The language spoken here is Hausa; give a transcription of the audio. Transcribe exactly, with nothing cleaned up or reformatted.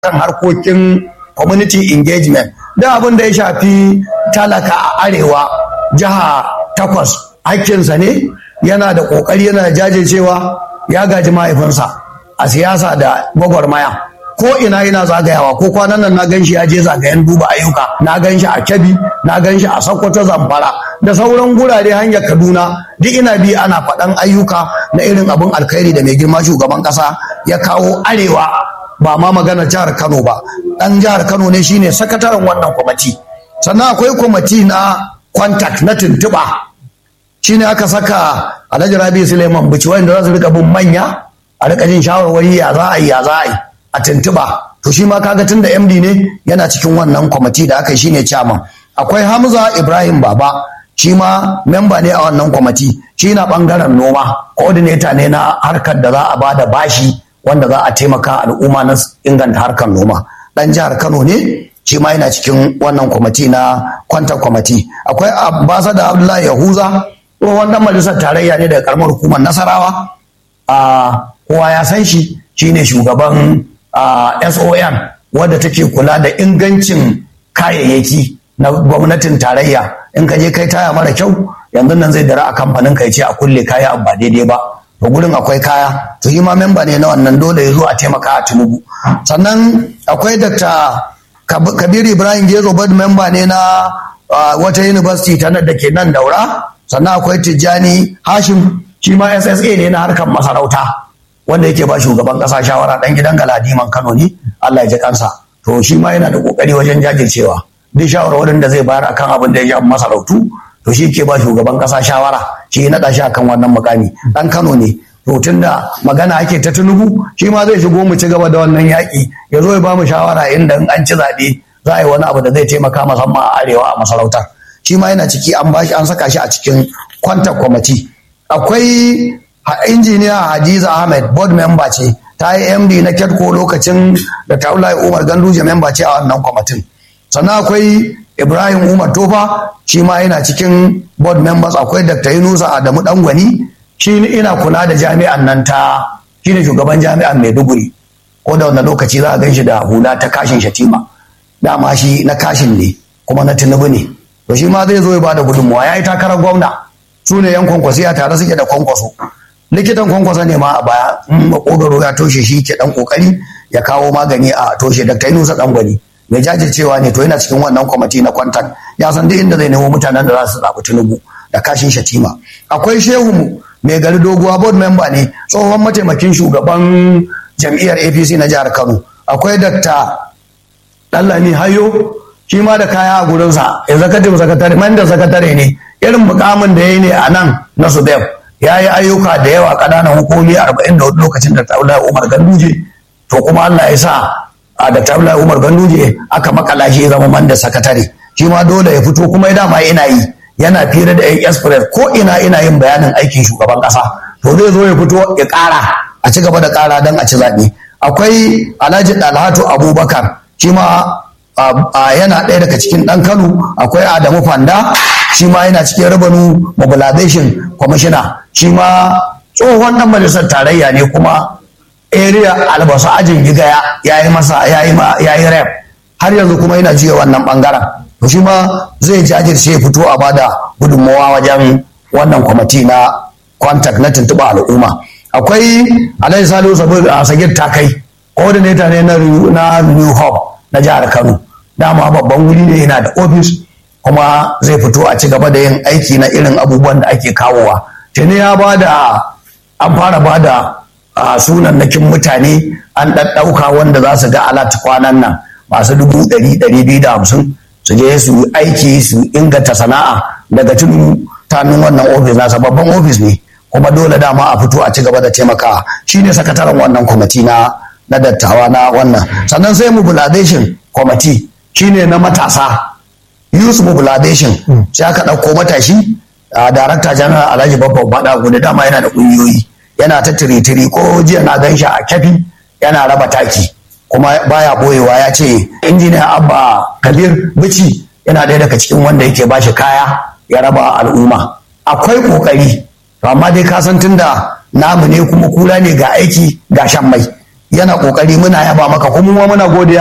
kan harkokin community engagement da abin da ya shafi talaka a arewa jiha takwas hakkinsa ne, yana da kokari, yana da jajircewa, ya gaji mahaifinsa a siyasa da gwagwarmaya ko ina yana zagayawa. Ko kwanan nan na ganshi ya je zagayen duba ayyuka, na ganshi a Kebbi, na ganshi a Sokoto, Zamfara da sauran gurare hanyar Kaduna, duk ina bi ana faɗan ayyuka na irin abin alkhairi da mai girma shugaban ƙasa ya kawo arewa, ba ma magana jihar Kano ba. Ɗan jihar Kano ne, shine sakataren wannan kwamiti. Sannan akwai kwamiti na contact na tuntuɓa, shine aka saka Alhaji Rabi Suleiman Bichi wanda za su rika bin manya a rika jin shawarwari ya za a yi ya za a yi a tuntuɓa. To shi ma kaga tunda M D ne yana cikin wannan kwamiti da aka yi, shine chairman. Akwai Hamza Ibrahim Baba, shi ma memba ne a wannan kwamiti, shi na bangaren noma, coordinator ne na harkar da za a bada bashi wanda za a taimaka al'umma na inganta harkar noma. Dan jihar Kano ne, shi ma yana cikin wannan kwamiti na kwanta kwamiti. Akwai ambassador Abdullahi Yahuza, tsohon dan majalisar tarayya ne daga karamar hukumar Nasarawa, a kowa ya san shi, shine shugaban S O M wadda take kula da ingancin kayayyaki na gwamnatin tarayya. In ka je kai taya mara kyau, yanzu nan zai dara a kamfanin ka ya ce a kulle kaya ba daidai ba, to gurin akwai kaya, to yi ma memba ne na wannan, dole ya zo a taimaka a Tinubu. Sannan akwai Dr. Kabir Ibrahim Gezo, board memba ne na wata university ta da ke nan Daura. Sannan akwai Tijjani Hashim, shi ma S S A ne na harkar masarauta, wanda yake ba shugaban kasa shawara, dan gidan Galadiman Kano ne, Allah ya ji kansa. To shi ma yana da kokari wajen jajircewa, duk shawarwarin da zai bayar akan abin da ya shafi masarautu, to shi ke ba shugaban kasa shawara, shi na shi akan wannan mukami. Dan Kano ne, to tunda magana ake ta Tinubu, shi ma zai shigo mu ci gaba da wannan yaƙi, ya zo ya ba mu shawara inda in an ci zaɓe za a yi wani abu da zai taimaka musamman a arewa a masarautar. Shi ma yana ciki, an bashi an saka shi a cikin kwanta kwamiti. Akwai injiniya Hadiza Ahmed, board member ce, ta yi M D na Ketco lokacin da Taulai Umar Ganduje member ce a wannan kwamitin. Sannan akwai Ibrahim Umar Tofa, shi ma yana cikin board members. Akwai Doctor Yunusa Adamu Dangwani, shi ina kula da jami'an nan ta, shi ne shugaban jami'an Maiduguri, ko da wannan lokaci za a gan shi da hula ta kashin shatima, dama shi na kashin ne kuma na Tinubu ne. To shi ma zai zo ya bada gudunmuwa, ya yi takarar gwamna, su ne yan kwankwasi a tare suke da kwankwaso. Likitan kwankwasa ne ma a baya, in makogaro ya toshe shi ke dan kokari ya kawo magani a toshe. Dr. Yunusa Dangwani mai jajircewa ne, to yana cikin wannan kwamiti na kwantak, ya san duk inda zai nemo mutanen da za su zaɓi Tinubu da kashin shatima. Akwai Shehu mai gari Doguwa, board member ne, tsohon mataimakin shugaban jam'iyyar A P C na jihar Kano. Akwai Dr. Dallami Hayo, shi ma da kaya a gurinsa, executive secretary, manda sakatare ne, irin mukamin da ya yi ne a nan na Sudef. Ya yi ayyuka da yawa ƙananan hukumi arba'in da hudu lokacin da Taulai Umar Ganduje, to kuma Allah ya sa a da Taulai Umar Ganduje aka makala shi zama manda sakatare. Shi ma dole ya fito, kuma ya dama yana yi, yana fira da yan express ko ina ina yin bayanin aikin shugaban ƙasa, to zai zo ya fito ya ƙara, a ci gaba da ƙara don a ci zaɓe. Akwai Alhaji Dalhatu Abubakar, shi ma yana ɗaya daga cikin ɗan Kano. Akwai Adamu Fanda, shi ma yana cikin revenue mobilization commissioner, shi ma tsohon ɗan majalisar tarayya ne, kuma area albasa ajin gigaya ya yi masa ya yi rep, har yanzu kuma yana jiya wannan ɓangaren. To shi ma zai jajirce fito a bada gudunmawa wajen wannan kwamiti na contact na tuntuɓa al'umma. Akwai Alhaji Salihu Sagir Takai, coordinator ne na New Hope na jihar Kano, dama babban wuri ne, yana da ofis, kuma zai fito a ci gaba da yin aiki na irin abubuwan da ake kawowa. Tuni ya bada, an fara bada sunan nakin mutane an ɗaɗɗauka wanda za su ga alat kwanan nan, masu dubu ɗari ɗari biyu da hamsin su je su aiki su inganta sana'a daga tun tanin wannan ofis nasa, babban ofis ne, kuma dole dama a fito a ci gaba da taimakawa. Shi ne sakataren wannan kwamiti na na dattawa na wannan. Sannan sai mobilization committee, shine na matasa, youth mobilization, sai aka ɗauko matashi a darakta general Alhaji Babban Bada Gudu, dama yana da ƙungiyoyi, yana ta tiri-tiri, ko jiya na gan shi a Kyafi yana raba taki, kuma baya boyewa. Ya ce injiniya Abba Kabir Bichi yana ɗaya daga cikin wanda yake ba shi kaya ya raba al'umma. Akwai ƙoƙari, amma dai ka san tunda namu ne kuma kula ne, ga aiki ga shan mai, yana kokari muna yaba maka kuma muna godiya